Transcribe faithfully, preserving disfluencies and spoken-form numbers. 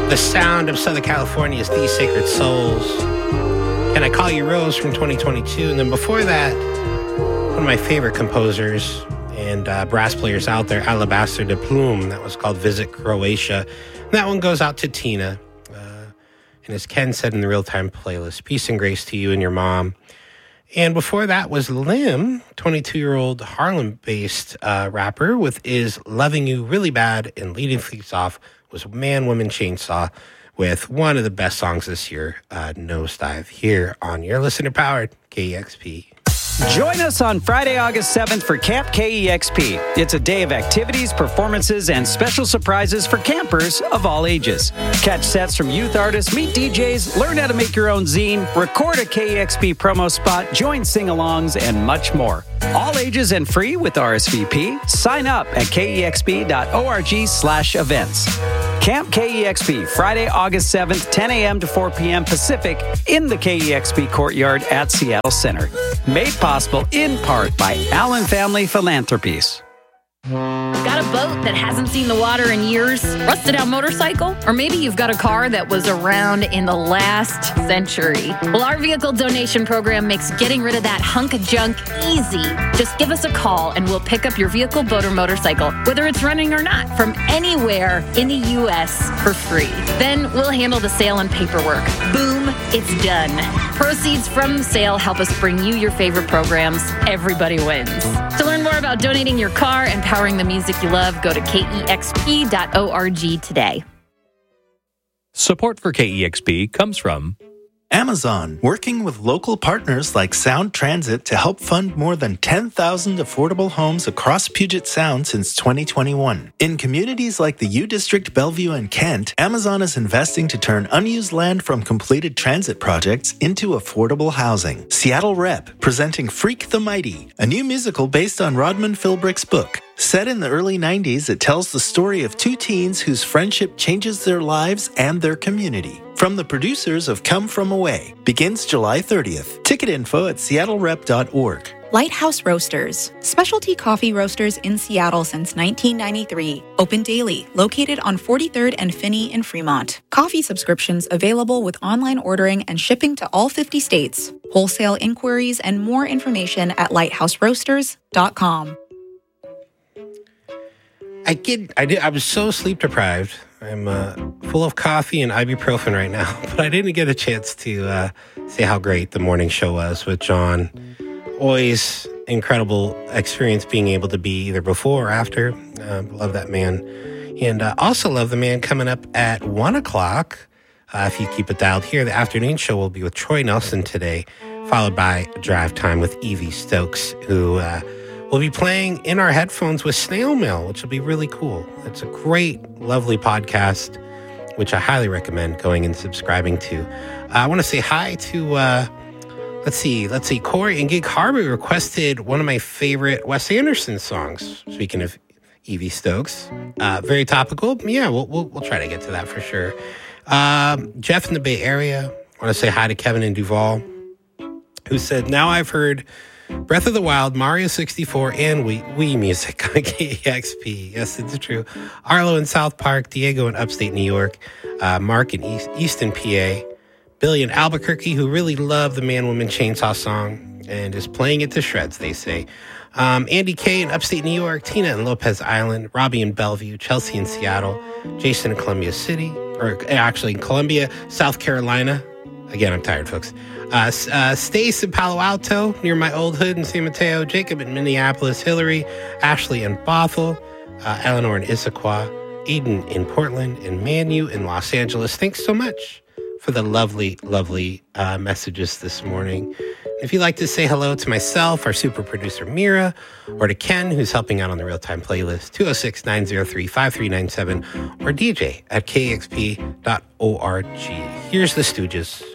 The sound of Southern California's These Sacred Souls. Can I Call You Rose from twenty twenty-two? And then before that, one of my favorite composers and uh, brass players out there, Alabaster de Plume. That was called Visit Croatia. And that one goes out to Tina. Uh, and as Ken said in the real-time playlist, peace and grace to you and your mom. And before that was Lim, twenty-two-year-old Harlem-based uh, rapper with Is Loving You Really Bad, and leading things off was Man, Woman, Chainsaw with one of the best songs this year, uh, Nosedive, here on your listener-powered K E X P. Join us on Friday, August seventh for Camp K E X P. It's a day of activities, performances, and special surprises for campers of all ages. Catch sets from youth artists, meet D Js, learn how to make your own zine, record a K E X P promo spot, join sing-alongs, and much more. All ages and free with R S V P. Sign up at kexp.org slash events. Camp K E X P, Friday, August seventh, ten a.m. to four p.m. Pacific in the K E X P Courtyard at Seattle Center. Made possible in part by Allen Family Philanthropies. Got a boat that hasn't seen the water in years? Rusted out motorcycle? Or maybe you've got a car that was around in the last century. Well, our vehicle donation program makes getting rid of that hunk of junk easy. Just give us a call and we'll pick up your vehicle, boat, or motorcycle, whether it's running or not, from anywhere in the U S for free. Then we'll handle the sale and paperwork. Boom, it's done. Proceeds from the sale help us bring you your favorite programs. Everybody wins. To learn more about donating your car and powering the music you love, go to k e x p dot org today. Support for K E X P comes from Amazon, working with local partners like Sound Transit to help fund more than ten thousand affordable homes across Puget Sound since twenty twenty-one. In communities like the U District, Bellevue, and Kent, Amazon is investing to turn unused land from completed transit projects into affordable housing. Seattle Rep, presenting Freak the Mighty, a new musical based on Rodman Philbrick's book. Set in the early nineties, it tells the story of two teens whose friendship changes their lives and their community. From the producers of Come From Away. Begins July thirtieth. Ticket info at seattle rep dot org. Lighthouse Roasters, specialty coffee roasters in Seattle since nineteen ninety-three. Open daily, located on forty-third and Finney in Fremont. Coffee subscriptions available with online ordering and shipping to all fifty states. Wholesale inquiries and more information at lighthouse roasters dot com. I get, I did, I was so sleep deprived. I'm uh, full of coffee and ibuprofen right now, but I didn't get a chance to uh, say how great the morning show was with John. Always incredible experience being able to be either before or after. Uh, love that man. And uh, also love the man coming up at one o'clock. Uh, if you keep it dialed here, the afternoon show will be with Troy Nelson today, followed by Drive Time with Evie Stokes, who uh, will be playing in our headphones with Snail Mail, which will be really cool. It's a great, lovely podcast, which I highly recommend going and subscribing to. Uh, I want to say hi to, uh, let's see, let's see, Corey and Gig Harbor requested one of my favorite Wes Anderson songs. Speaking of Evie Stokes, uh, very topical. Yeah, we'll, we'll we'll try to get to that for sure. Um, Jeff in the Bay Area. I want to say hi to Kevin in Duval, who said, now I've heard Breath of the Wild, Mario sixty-four, and Wii, Wii music on K E X P. Yes, it's true. Arlo in South Park, Diego in upstate New York, uh, Mark in East, Easton, P A, Billy in Albuquerque, who really loved the Man, Woman, Chainsaw song and is playing it to shreds, they say. Um, Andy K in upstate New York, Tina in Lopez Island, Robbie in Bellevue, Chelsea in Seattle, Jason in Columbia City, or actually in Columbia, South Carolina. Again, I'm tired, folks. Uh, uh, Stace in Palo Alto, near my old hood in San Mateo. Jacob in Minneapolis. Hillary, Ashley in Bothell. Uh, Eleanor in Issaquah. Aiden in Portland. And Manu in Los Angeles. Thanks so much for the lovely, lovely uh, messages this morning. If you'd like to say hello to myself, our super producer Mira, or to Ken, who's helping out on the real-time playlist, two oh six, nine oh three, five three nine seven, or D J at k x p dot org. Here's the Stooges.